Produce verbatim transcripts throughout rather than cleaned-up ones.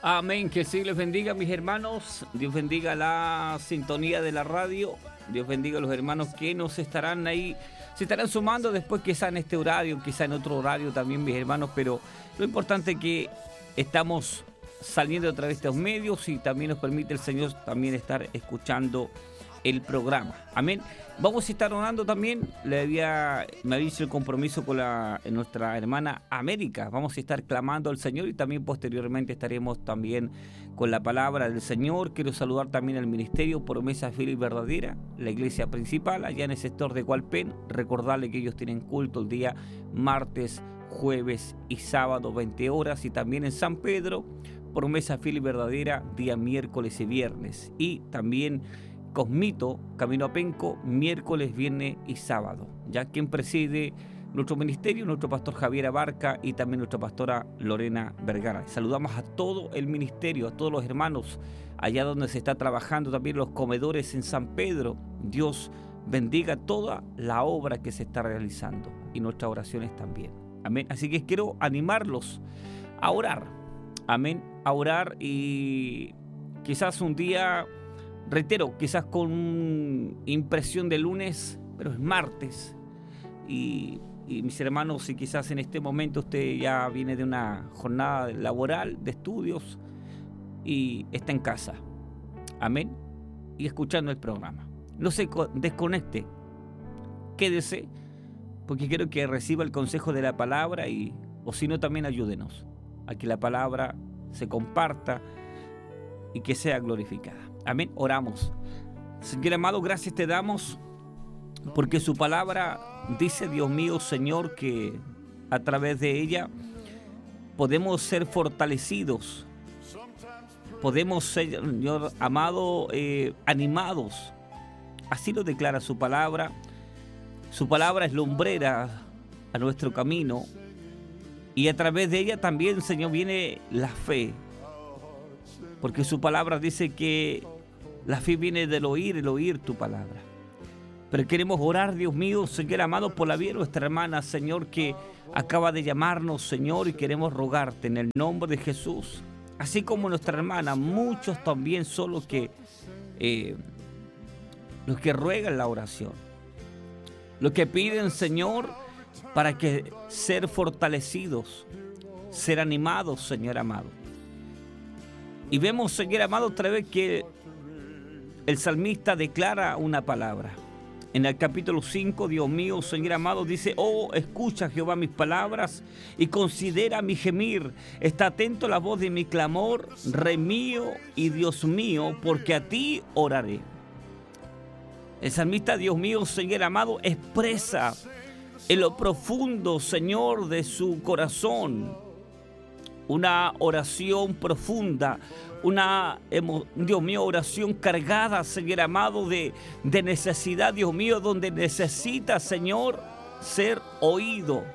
Amén, que sí les bendiga mis hermanos, Dios bendiga la sintonía de la radio, Dios bendiga a los hermanos que nos estarán ahí, se estarán sumando después quizá en este horario, quizá en otro horario también mis hermanos, pero lo importante es que estamos saliendo a través de estos medios y también nos permite el Señor también estar escuchando el programa. Amén. Vamos a estar orando también. Le había, me había hecho el compromiso con la, nuestra hermana América. Vamos a estar clamando al Señor y también posteriormente estaremos también con la palabra del Señor. Quiero saludar también al ministerio Promesa Fiel y Verdadera, la iglesia principal allá en el sector de Hualpén. Recordarle que ellos tienen culto el día martes, jueves y sábado veinte horas, y también en San Pedro Promesa Fiel y Verdadera día miércoles y viernes, y también Cosmito, Camino a Penco, miércoles, viernes y sábado. Ya quien preside nuestro ministerio, nuestro pastor Javier Abarca y también nuestra pastora Lorena Vergara. Saludamos a todo el ministerio, a todos los hermanos allá donde se está trabajando, también los comedores en San Pedro. Dios bendiga toda la obra que se está realizando y nuestras oraciones también. Amén. Así que quiero animarlos a orar. Amén. A orar, y quizás un día, reitero, quizás con impresión de lunes, pero es martes. Y, y mis hermanos, si quizás en este momento usted ya viene de una jornada laboral, de estudios, y está en casa. Amén. Y escuchando el programa. No se desconecte. Quédese, porque quiero que reciba el consejo de la palabra, y, o si no, también ayúdenos a que la palabra se comparta y que sea glorificada. Amén. Oramos. Señor amado, gracias te damos porque su palabra dice, Dios mío, Señor, que a través de ella podemos ser fortalecidos, podemos ser, Señor amado, eh, animados. Así lo declara su palabra. Su palabra es lumbrera a nuestro camino, y a través de ella también, Señor, viene la fe. Porque su palabra dice que la fe viene del oír, el oír tu palabra. Pero queremos orar, Dios mío, Señor amado, por la vida de nuestra hermana, Señor, que acaba de llamarnos, Señor, y queremos rogarte en el nombre de Jesús. Así como nuestra hermana, muchos también son los que, eh, los que ruegan la oración. Los que piden, Señor, para que ser fortalecidos, ser animados, Señor amado. Y vemos, Señor amado, otra vez que el salmista declara una palabra. En el capítulo cinco, Dios mío, Señor amado, dice: oh, escucha, Jehová, mis palabras y considera mi gemir. Está atento a la voz de mi clamor, Rey mío y Dios mío, porque a ti oraré. El salmista, Dios mío, Señor amado, expresa en lo profundo, Señor, de su corazón una oración profunda, una, Dios mío, oración cargada, Señor amado, de, de necesidad, Dios mío, donde necesita, Señor, ser oído,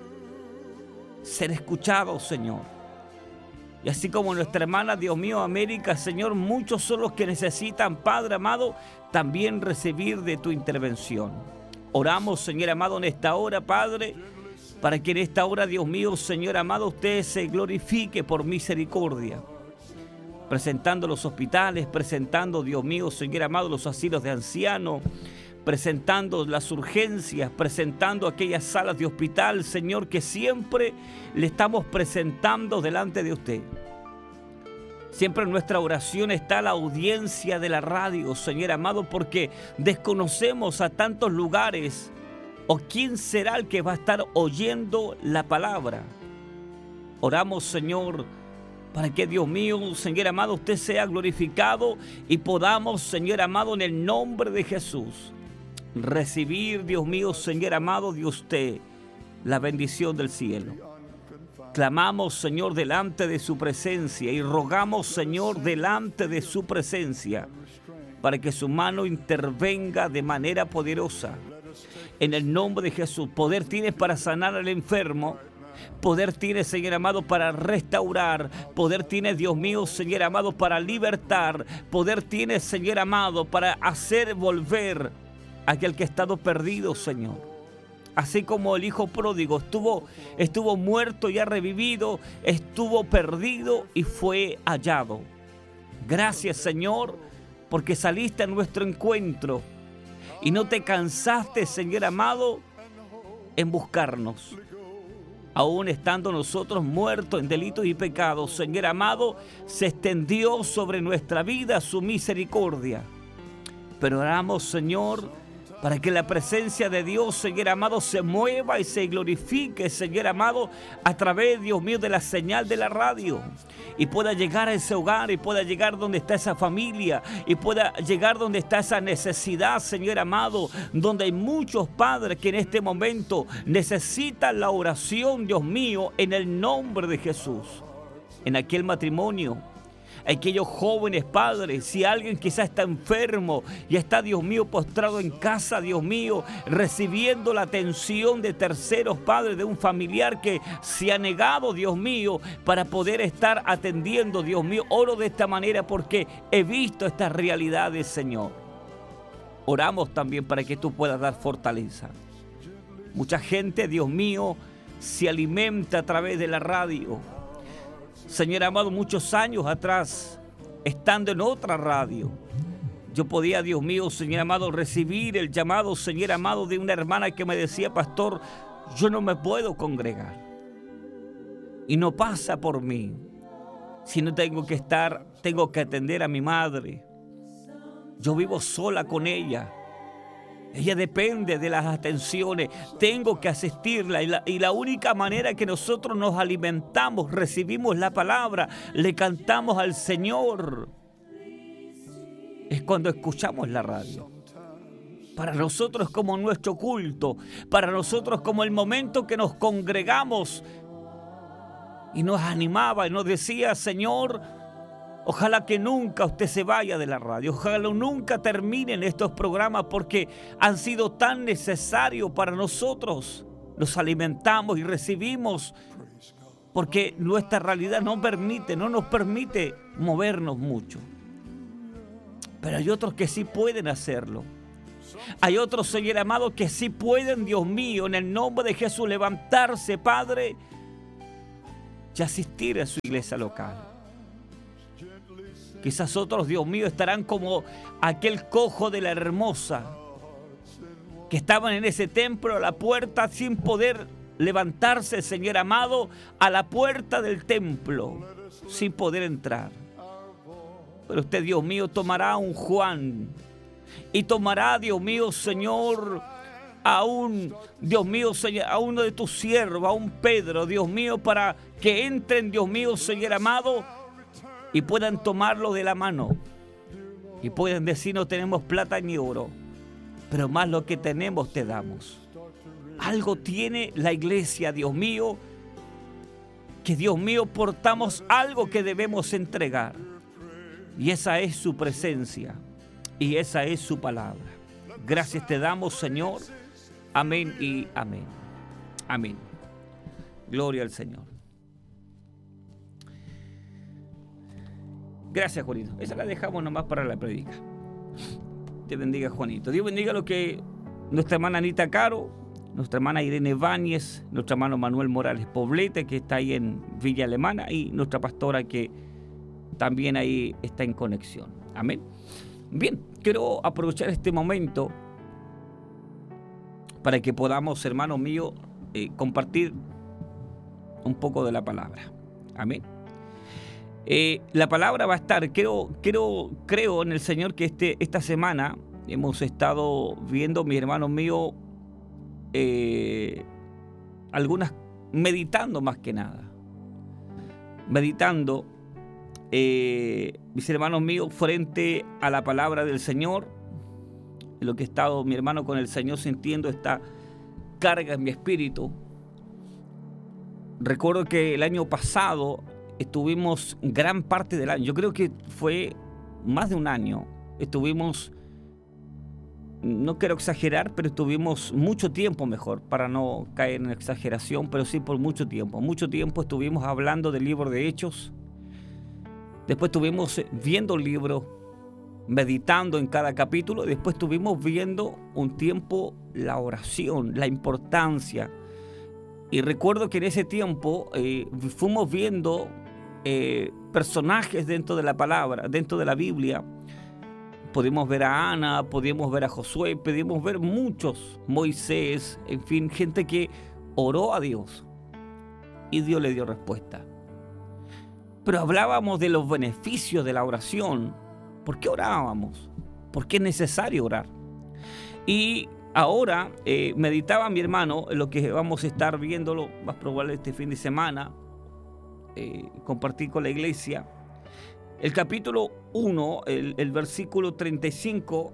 ser escuchado, Señor. Y así como nuestra hermana, Dios mío, América, Señor, muchos son los que necesitan, Padre amado, también recibir de tu intervención. Oramos, Señor amado, en esta hora, Padre, para que en esta hora, Dios mío, Señor amado, usted se glorifique por misericordia. Presentando los hospitales, presentando, Dios mío, Señor amado, los asilos de ancianos, presentando las urgencias, presentando aquellas salas de hospital, Señor, que siempre le estamos presentando delante de usted. Siempre en nuestra oración está la audiencia de la radio, Señor amado, porque desconocemos a tantos lugares, o quién será el que va a estar oyendo la palabra. Oramos, Señor, para que, Dios mío, Señor amado, usted sea glorificado y podamos, Señor amado, en el nombre de Jesús, recibir, Dios mío, Señor amado, de usted la bendición del cielo. Clamamos, Señor, delante de su presencia y rogamos, Señor, delante de su presencia para que su mano intervenga de manera poderosa. En el nombre de Jesús, poder tienes para sanar al enfermo, poder tienes, Señor amado, para restaurar, poder tienes, Dios mío, Señor amado, para libertar, poder tienes, Señor amado, para hacer volver a aquel que ha estado perdido, Señor. así como el hijo pródigo estuvo, estuvo muerto y ha revivido, estuvo perdido y fue hallado. Gracias, Señor, porque saliste a nuestro encuentro y no te cansaste, Señor amado, en buscarnos. Aún estando nosotros muertos en delitos y pecados, Señor amado, se extendió sobre nuestra vida su misericordia. Pero oramos, Señor, para que la presencia de Dios, Señor amado, se mueva y se glorifique, Señor amado, a través, Dios mío, de la señal de la radio. Y pueda llegar a ese hogar, y pueda llegar donde está esa familia, y pueda llegar donde está esa necesidad, Señor amado, donde hay muchos padres que en este momento necesitan la oración, Dios mío, en el nombre de Jesús. En aquel matrimonio, aquellos jóvenes padres, si alguien quizás está enfermo y está, Dios mío, postrado en casa, Dios mío, recibiendo la atención de terceros padres, de un familiar que se ha negado, Dios mío, para poder estar atendiendo, Dios mío, oro de esta manera porque he visto estas realidades, Señor. Oramos también para que tú puedas dar fortaleza. Mucha gente, Dios mío, se alimenta a través de la radio. Señor amado, muchos años atrás, estando en otra radio, yo podía, Dios mío, Señor amado, recibir el llamado, Señor amado, de una hermana que me decía: pastor, yo no me puedo congregar. Y no pasa por mí, sino tengo que estar, tengo que atender a mi madre. Yo vivo sola con ella. Ella depende de las atenciones, tengo que asistirla y la, y la única manera que nosotros nos alimentamos, recibimos la palabra, le cantamos al Señor, es cuando escuchamos la radio. Para nosotros es como nuestro culto, para nosotros como el momento que nos congregamos y nos animaba y nos decía: Señor, ojalá que nunca usted se vaya de la radio, ojalá nunca terminen estos programas porque han sido tan necesarios para nosotros. Nos alimentamos y recibimos porque nuestra realidad no permite, no nos permite movernos mucho. Pero hay otros que sí pueden hacerlo. Hay otros, Señor amado, que sí pueden, Dios mío, en el nombre de Jesús, levantarse, Padre, y asistir a su iglesia local. Quizás otros, Dios mío, estarán como aquel cojo de la Hermosa, que estaban en ese templo a la puerta sin poder levantarse, Señor amado, a la puerta del templo, sin poder entrar. Pero usted, Dios mío, tomará a un Juan y tomará, Dios mío, Señor, a un, Dios mío, Señor, a uno de tus siervos, a un Pedro, Dios mío, para que entren, Dios mío, Señor amado, y puedan tomarlo de la mano y pueden decir: no tenemos plata ni oro, pero más lo que tenemos te damos. Algo tiene la iglesia, Dios mío, que, Dios mío, portamos algo que debemos entregar, y esa es su presencia y esa es su palabra. Gracias te damos, Señor. Amén y amén. Amén. Gloria al Señor. Gracias, Juanito. Esa la dejamos nomás para la predica. Te bendiga, Juanito. Dios bendiga lo que nuestra hermana Anita Caro, nuestra hermana Irene Báñez, nuestro hermano Manuel Morales Poblete, que está ahí en Villa Alemana, y nuestra pastora que también ahí está en conexión. Amén. Bien, quiero aprovechar este momento para que podamos, hermanos míos, eh, compartir un poco de la palabra. Amén. Eh, la palabra va a estar, creo, creo, creo en el Señor que este, esta semana hemos estado viendo, mis hermanos míos, eh, algunas, meditando más que nada. Meditando, eh, mis hermanos míos, frente a la palabra del Señor. Lo que he estado, mi hermano, con el Señor sintiendo esta carga en mi espíritu. Recuerdo que el año pasado estuvimos gran parte del año, yo creo que fue más de un año, estuvimos, no quiero exagerar, pero estuvimos mucho tiempo, mejor, para no caer en exageración, pero sí por mucho tiempo. Mucho tiempo estuvimos hablando del libro de Hechos, después estuvimos viendo el libro, meditando en cada capítulo, y después estuvimos viendo un tiempo la oración, la importancia. Y recuerdo que en ese tiempo eh, fuimos viendo eh, personajes dentro de la palabra, dentro de la Biblia. Podemos ver a Ana, podíamos ver a Josué, podíamos ver muchos, Moisés, en fin, gente que oró a Dios y Dios le dio respuesta. Pero hablábamos de los beneficios de la oración. ¿Por qué orábamos? ¿Por qué es necesario orar? Y ahora eh, meditaba mi hermano en lo que vamos a estar viéndolo, más probable este fin de semana, eh, compartir con la iglesia. El capítulo uno, el, el versículo treinta y cinco,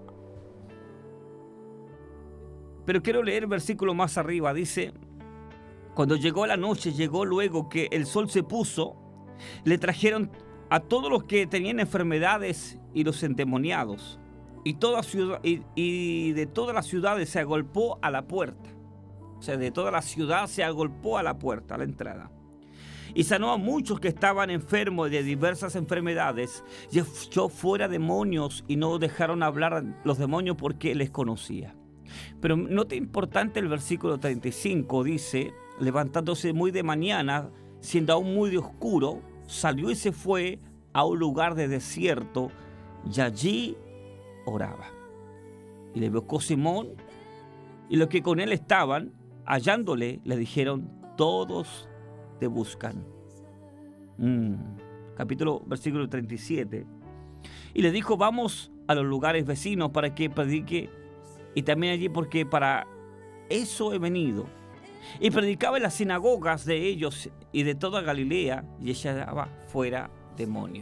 pero quiero leer el versículo más arriba. Dice: cuando llegó la noche, llegó luego que el sol se puso, le trajeron a todos los que tenían enfermedades y los endemoniados, y, toda ciudad, y, y de todas las ciudades se agolpó a la puerta. O sea, de toda la ciudad se agolpó a la puerta, a la entrada. Y sanó a muchos que estaban enfermos de diversas enfermedades, y echó fuera demonios, y no dejaron hablar los demonios porque les conocía. Pero note importante el versículo treinta y cinco, dice: levantándose muy de mañana, siendo aún muy de oscuro, salió y se fue a un lugar de desierto, y allí oraba. Y le buscó Simón, y los que con él estaban, hallándole, le dijeron: todos te buscan. Mm. Capítulo, versículo treinta y siete. Y le dijo: vamos a los lugares vecinos para que predique, y también allí porque para eso he venido. Y predicaba en las sinagogas de ellos y de toda Galilea, y echaba fuera demonios.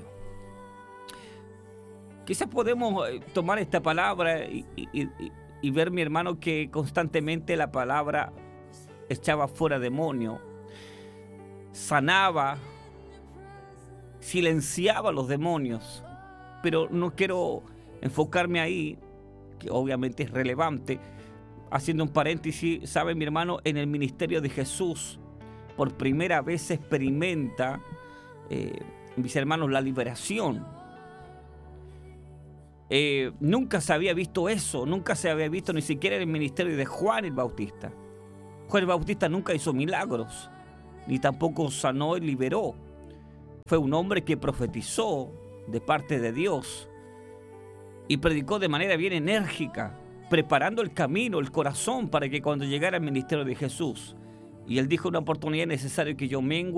Quizás podemos tomar esta palabra y, y, y, y ver, mi hermano, que constantemente la palabra echaba fuera demonios, sanaba, silenciaba los demonios. Pero no quiero enfocarme ahí, que obviamente es relevante. Haciendo un paréntesis, sabe, mi hermano, en el ministerio de Jesús, por primera vez se experimenta, eh, mis hermanos, la liberación. Eh, nunca se había visto eso, nunca se había visto ni siquiera en el ministerio de Juan el Bautista. Juan el Bautista nunca hizo milagros, ni tampoco sanó y liberó. Fue un hombre que profetizó de parte de Dios y predicó de manera bien enérgica, preparando el camino, el corazón, para que cuando llegara el ministerio de Jesús, y él dijo: una oportunidad es necesario que yo mengue